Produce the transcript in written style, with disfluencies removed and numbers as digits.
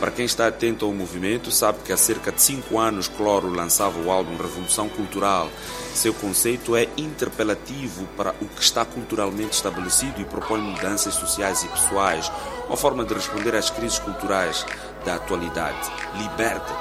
Para quem está atento ao movimento, sabe que há cerca de 5 anos Cloro lançava o álbum Revolução Cultural. Seu conceito é interpelativo para o que está culturalmente estabelecido e propõe mudanças sociais e pessoais, uma forma de responder às crises culturais da atualidade. Liberta-te.